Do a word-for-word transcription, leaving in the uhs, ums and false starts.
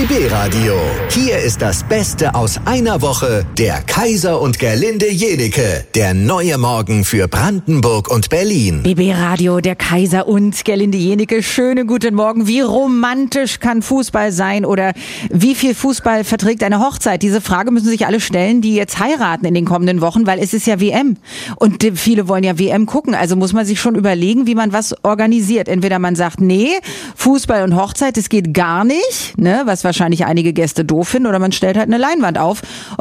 B-Radio. Hier ist das Beste aus einer Woche. Der Kaiser und Gerlinde Jenieke. Der neue Morgen für Brandenburg und Berlin. B B-Radio, der Kaiser und Gerlinde Jenieke. Schönen guten Morgen. Wie romantisch kann Fußball sein oder wie viel Fußball verträgt eine Hochzeit? Diese Frage müssen sich alle stellen, die jetzt heiraten in den kommenden Wochen, weil es ist ja W M. Und viele wollen ja W M gucken. Also muss man sich schon überlegen, wie man was organisiert. Entweder man sagt, nee, Fußball und Hochzeit, das geht gar nicht, ne, was wahrscheinlich einige Gäste doof finden, oder man stellt halt eine Leinwand auf